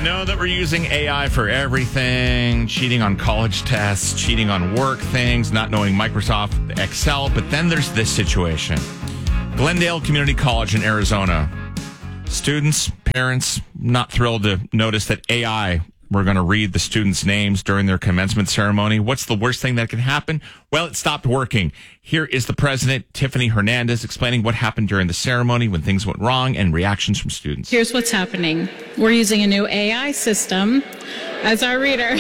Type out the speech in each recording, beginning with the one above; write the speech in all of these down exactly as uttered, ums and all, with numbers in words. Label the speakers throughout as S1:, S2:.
S1: know that we're using A I for everything, cheating on college tests, cheating on work things, not knowing Microsoft Excel. But then there's this situation. Glendale Community College in Arizona. Students, parents, not thrilled to notice that A I were going to read the students' names during their commencement ceremony. What's the worst thing that can happen? Well, it stopped working. Here is the president, Tiffany Hernandez, explaining what happened during the ceremony when things went wrong and reactions from students.
S2: Here's what's happening. We're using a new A I system as our reader.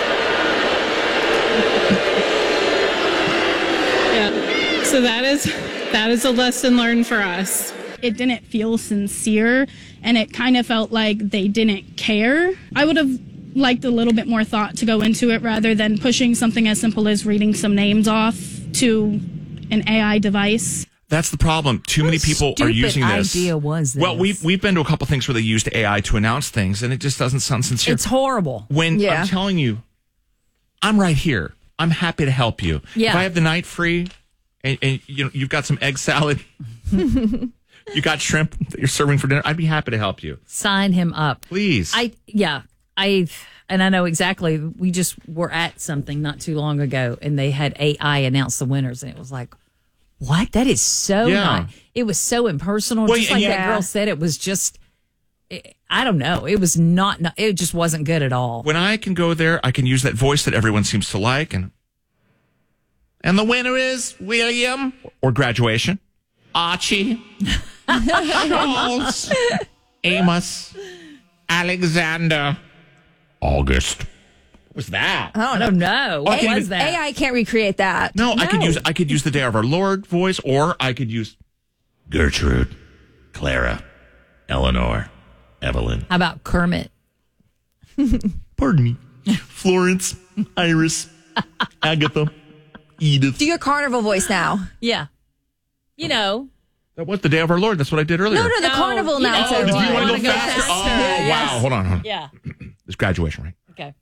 S2: Yeah. So that is that is a lesson learned for us.
S3: It didn't feel sincere, and it kind of felt like they didn't care. I would have liked a little bit more thought to go into it rather than pushing something as simple as reading some names off to an A I device.
S1: That's the problem. Too many people are using this.
S4: Idea was this?
S1: Well, we've we've been to a couple things where they used A I to announce things, and it just doesn't sound sincere.
S4: It's horrible.
S1: When
S5: Yeah.
S1: I'm telling you, I'm right here. I'm happy to help you.
S4: Yeah.
S1: If I have the night free, and, and you know you've got some egg salad, you got shrimp that you're serving for dinner, I'd be happy to help you.
S4: Sign him up.
S1: Please.
S4: I yeah. I and I know exactly. We just were at something not too long ago, and they had A I announce the winners, and it was like, what? That is so
S1: Yeah.
S4: not. It was so impersonal.
S1: Well,
S4: just
S1: and
S4: like
S1: yeah.
S4: that girl said, it was just. It, I don't know. It was not, not. It just wasn't good at all.
S1: When I can go there, I can use that voice that everyone seems to like, and and the winner is William or graduation, Archie, Charles, Amos, Alexander, August. What was that?
S4: I don't know. What
S1: Okay.
S4: was that?
S5: A I can't recreate that.
S1: No, I could
S4: No.
S1: use I could use the Day of Our Lord voice, or I could use Gertrude, Clara, Eleanor, Evelyn.
S4: How about Kermit?
S1: Pardon me, Florence, Iris, Agatha, Edith.
S5: Do your carnival voice now.
S4: Yeah. You know.
S1: That was the Day of Our Lord. That's what I did earlier.
S5: No, no, the
S4: No,
S5: carnival
S4: you know,
S5: announcer.
S1: Oh, did you
S4: I
S1: want to
S4: wanna
S1: go
S4: go
S1: faster?
S4: faster.
S1: Oh,
S4: Yeah,
S1: wow.
S5: yes.
S1: Hold on. Hold on.
S4: Yeah.
S1: It's graduation, right?
S4: Okay.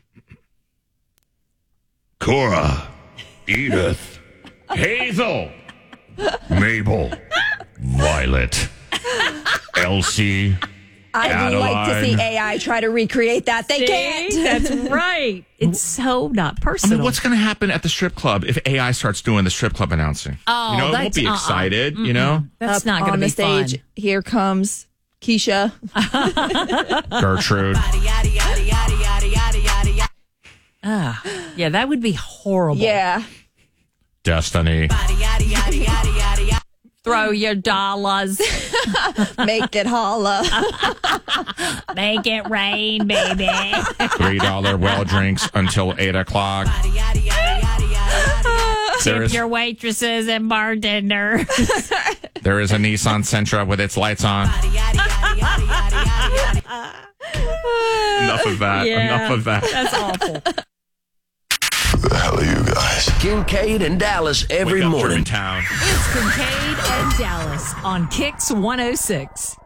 S1: Cora, Edith, Hazel, Mabel, Violet, Elsie.
S5: I'd like to see A I try to recreate that. They
S4: See?
S5: can't.
S4: That's right. It's so not
S1: I
S4: personal.
S1: mean, what's going to happen at the strip club if A I starts doing the strip club announcing?
S4: Oh,
S1: you know, it won't
S4: that's-
S1: be
S4: uh-uh.
S1: excited, you know?
S4: That's
S5: Up
S4: not going to
S5: on
S4: be
S5: the stage.
S4: fun.
S5: Here comes Keisha.
S1: Gertrude.
S4: Ah, yeah, that would be horrible.
S5: Yeah.
S1: Destiny.
S4: Throw your dollars.
S5: Make it holla.
S4: Make it rain, baby.
S1: Three dollar well drinks until eight o'clock. There
S4: Tip
S1: is,
S4: your waitresses and bartenders.
S1: there is a Nissan Sentra with its lights on. Enough of that.
S4: Yeah.
S1: Enough of that.
S4: That's awful.
S6: The hell are you guys?
S7: Kincaid and Dallas every
S1: Wake up, you're
S7: morning.
S1: in town.
S4: It's Kincaid and Dallas on Kix one oh six.